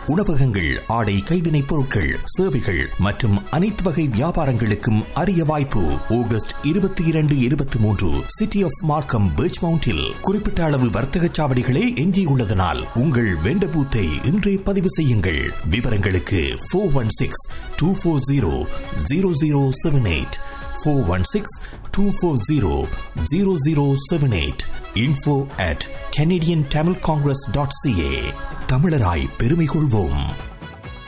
உணவகங்கள், ஆடை கைவினைப் பொருட்கள், சேவைகள் மற்றும் அனைத்து வகை வியாபாரங்களுக்கும் அரிய வாய்ப்பு. ஆகஸ்ட் 22, 23 சிட்டி ஆஃப் மார்க்கம் பீச் மவுண்டில் குறிப்பிட்ட அளவு வர்த்தக சாவடிகளே எஞ்சியுள்ளதனால் உங்கள் வெண்ட பூத்தை இன்றே பதிவு செய்யுங்கள். விவரங்களுக்கு 416-240-0078 416-240-0078 info@canadiantamilcongress.ca. தமிழராய் பெருமை கொள்வோம்.